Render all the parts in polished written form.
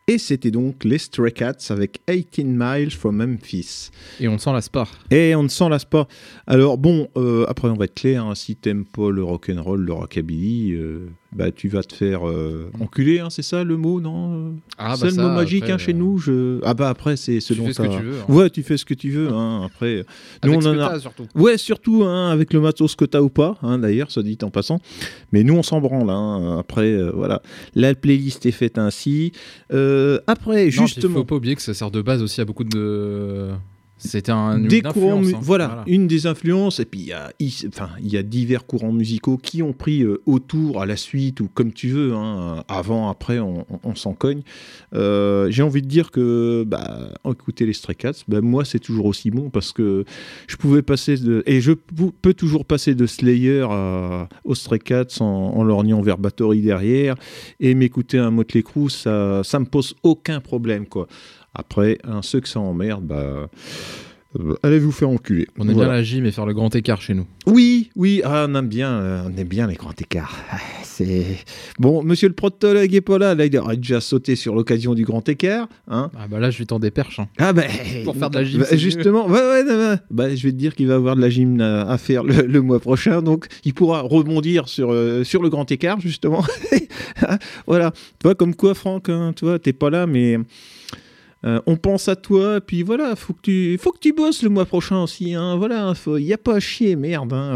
Et c'était donc les Stray Cats avec 18 Miles from Memphis. Et on ne s'en lasse pas. Et on ne s'en lasse pas. Alors bon, après on va être clair, hein, si t'aimes pas le rock'n'roll, le rockabilly, bah tu vas te faire enculer, hein, c'est ça le mot, non? C'est le mot magique, après, hein, chez nous. Ah bah après c'est selon tu fais ce que tu veux. Hein. Ouais, tu fais ce que tu veux. Hein, après, nous on en a surtout. Ouais, surtout hein, avec le matos que t'as ou pas. Hein, d'ailleurs, ça dit en passant. Mais nous on s'en branle. Hein, après, voilà, la playlist est faite ainsi. Après, justement, il faut pas oublier que ça sert de base aussi à beaucoup de. C'était des courants, voilà, une des influences. Et puis il y a divers courants musicaux qui ont pris autour, à la suite ou comme tu veux. Hein, avant, après, on s'en cogne. J'ai envie de dire que écouter les Stray Cats, moi c'est toujours aussi bon parce que je pouvais passer et je peux toujours passer de Slayer aux Stray Cats en lorgnant vers Bathory derrière et m'écouter un Motley Crue, ça me pose aucun problème quoi. Après, ceux que ça emmerde, allez vous faire enculer. On aime bien la gym et faire le grand écart chez nous. Oui, on aime bien les grands écarts. C'est bon, monsieur le proctologue est pas là, il aurait déjà sauté sur l'occasion du grand écart. Hein. Ah bah là, je lui tends des perches. Hein. Pour faire de la gym. Justement, je vais te dire qu'il va avoir de la gym à faire le mois prochain, donc il pourra rebondir sur le grand écart justement. Voilà, tu vois comme quoi, Franck, hein, tu vois, t'es pas là, mais on pense à toi, puis voilà, faut que tu bosses le mois prochain aussi, hein, voilà, y a pas à chier, merde, hein,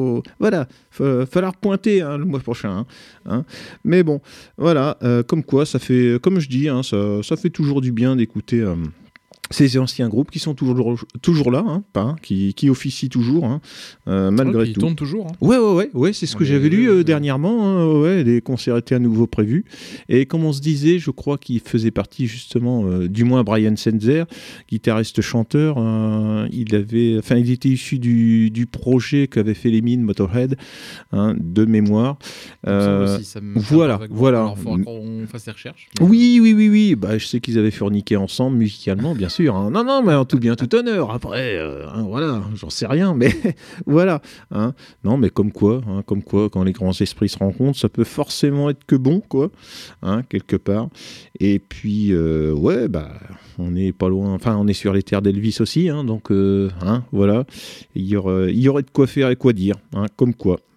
falloir pointer hein, le mois prochain, hein. Mais bon, voilà, comme quoi, ça fait, comme je dis, hein, ça fait toujours du bien d'écouter ces anciens groupes qui sont toujours là, hein, qui officient toujours, hein, malgré tout. Qui tournent toujours. Hein. Ouais, c'est ce que j'avais lu dernièrement. Hein, les concerts étaient à nouveau prévus. Et comme on se disait, je crois qu'il faisait partie justement, du moins Brian Setzer, guitariste chanteur. Il était issu du projet qu'avait fait les Mines Motorhead, hein, de mémoire. Voilà. Alors, il faudra qu'on fasse des recherches. Oui. Je sais qu'ils avaient forniqué ensemble musicalement, bien sûr. Hein. Non, mais en tout bien, tout honneur. Après, voilà, j'en sais rien, mais voilà. Hein. Non, mais comme quoi, quand les grands esprits se rencontrent, ça peut forcément être que bon, quoi, hein, quelque part. Et puis, on n'est pas loin. Enfin, on est sur les terres d'Elvis aussi, hein, donc, voilà. Il y aurait de quoi faire et quoi dire, hein, comme quoi.